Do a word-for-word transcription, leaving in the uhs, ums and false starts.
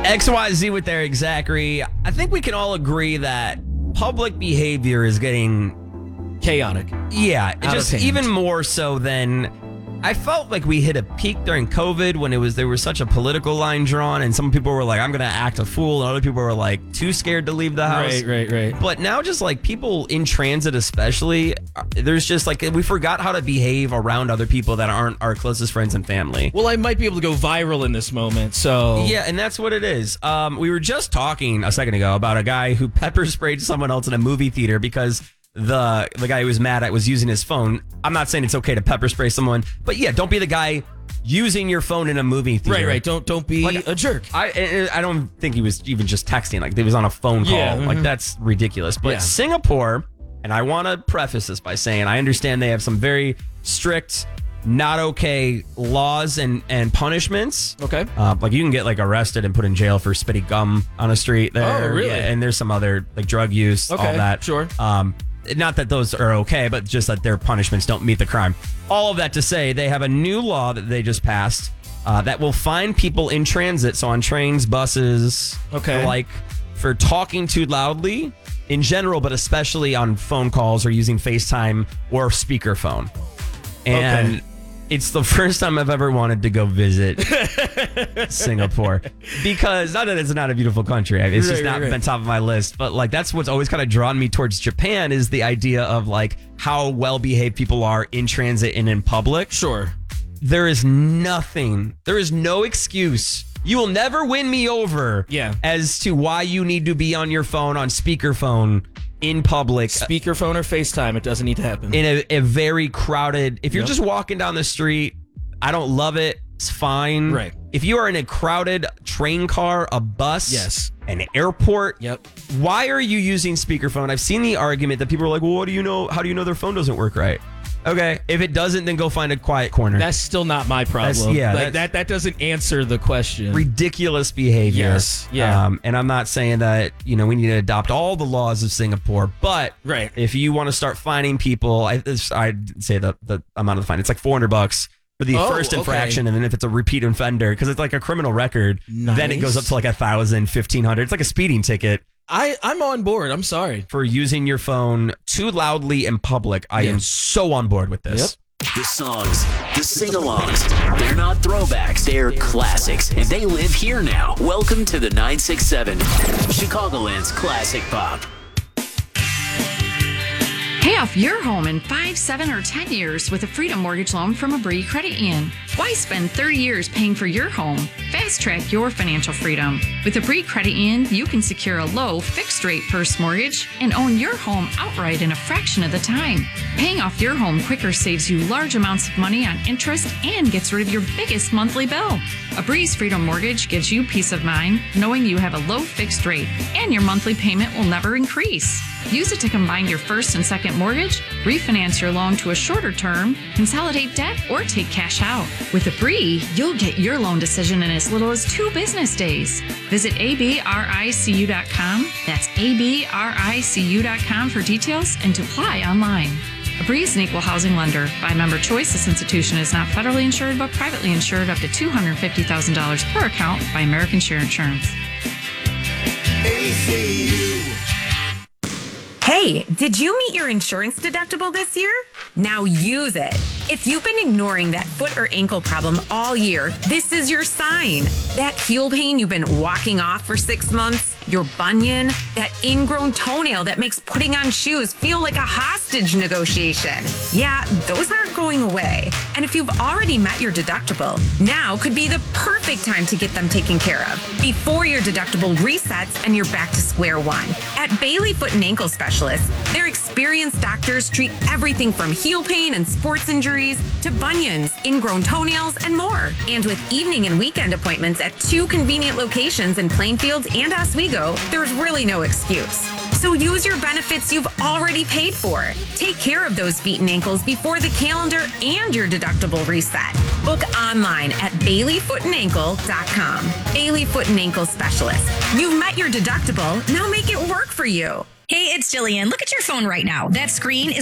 X Y Z with Eric Zachary. I think we can all agree that public behavior is getting chaotic. Yeah, Out just of hand. even more so than I felt like we hit a peak during COVID when it was there was such a political line drawn, and some people were like, "I'm going to act a fool," and other people were like, too scared to leave the house. Right, right, right. But now, just like people in transit, especially, there's just like we forgot how to behave around other people that aren't our closest friends and family. Well, I might be able to go viral in this moment, so Yeah, and that's what it is. Um, we were just talking a second ago about a guy who pepper sprayed someone else in a movie theater because the the guy who was mad at was using his phone. I'm not saying it's okay to pepper spray someone, but yeah, don't be the guy using your phone in a movie theater. Right, right. Don't don't be Like, a jerk. I I don't think he was even just texting. Like, he was on a phone call. Yeah, Like, mhm. that's ridiculous. But Yeah. Singapore, and I want to preface this by saying I understand they have some very strict, not okay laws and, and punishments. Okay. Uh, like, you can get, like, arrested and put in jail for spitting gum on a street there. Oh, really? Yeah, and there's some other, like, drug use, all Okay, that. sure. Um, not that those are okay, but just that their punishments don't meet the crime. All of that to say, they have a new law that they just passed uh, that will fine people in transit, so on trains, buses, Okay. like for talking too loudly in general, but especially on phone calls or using FaceTime or speakerphone. And Okay. it's the first time I've ever wanted to go visit Singapore, because not that it's not a beautiful country. It's just Right, not right, right. been top of my list, but like that's what's always kind of drawn me towards Japan is the idea of like how well behaved people are in transit and in public. Sure. There is nothing, there is no excuse. You will never win me over Yeah. as to why you need to be on your phone on speakerphone in public. Speakerphone or FaceTime, it doesn't need to happen. In a, a very crowded, if you're Yep. just walking down the street, I don't love it. It's fine. Right. If you are in a crowded train car, a bus, Yes. an airport, Yep. why are you using speakerphone? I've seen the argument that people are like, well, what do you know? How do you know their phone doesn't work right? Okay. If it doesn't, then go find a quiet corner. That's still not my problem. That's- yeah, like that's- that that doesn't answer the question. ridiculous behavior. Yes, yeah. Um, and I'm not saying that, you know, we need to adopt all the laws of Singapore, but Right. if you want to start fining people, I, this- I'd say the, the amount of the fine, it's like four hundred bucks for the Oh, first okay. infraction. And then if it's a repeat offender, because it's like a criminal record, then it Nice. goes up to like a thousand, fifteen hundred. It's like a speeding ticket I, I'm on board. I'm sorry. for using your phone too loudly in public. I Yeah. am so on board with this. The songs, the sing-alongs, they're not throwbacks, they're classics, and they live here now. Welcome to the nine six seven, Chicagoland's Classic Pop. Pay off your home in five, seven, or ten years with a Freedom Mortgage loan from Abri Credit Union. Why spend thirty years paying for your home? Fast track your financial freedom. With Abri Credit Union, you can secure a low, fixed-rate first mortgage and own your home outright in a fraction of the time. Paying off your home quicker saves you large amounts of money on interest and gets rid of your biggest monthly bill. Abri's Freedom Mortgage gives you peace of mind knowing you have a low fixed rate and your monthly payment will never increase. Use it to combine your first and second mortgage, refinance your loan to a shorter term, consolidate debt, or take cash out. With Abri, you'll get your loan decision in as little as two business days. Visit A B R I C U dot com. That's A B R I C U dot com for details and to apply online. Abri is an equal housing lender. By member choice, this institution is not federally insured but privately insured up to two hundred fifty thousand dollars per account by American Share Insurance. Hey, did you meet your insurance deductible this year? Now use it. If you've been ignoring that foot or ankle problem all year, this is your sign. That heel pain you've been walking off for six months, your bunion, that ingrown toenail that makes putting on shoes feel like a hostage negotiation. Yeah, those aren't going away. And if you've already met your deductible, now could be the perfect time to get them taken care of before your deductible resets and you're back to square one. At Bailey Foot and Ankle Specialists, their experienced doctors treat everything from heel pain and sports injuries to bunions, ingrown toenails, and more. And with evening and weekend appointments at two convenient locations in Plainfield and Oswego, there's really no excuse. So use your benefits you've already paid for. Take care of those feet and ankles before the calendar and your deductible reset. Book online at bailey foot and ankle dot com. Bailey Foot and Ankle Specialist. You've met your deductible. Now make it work for you. Hey, it's Jillian. Look at your phone right now. That screen is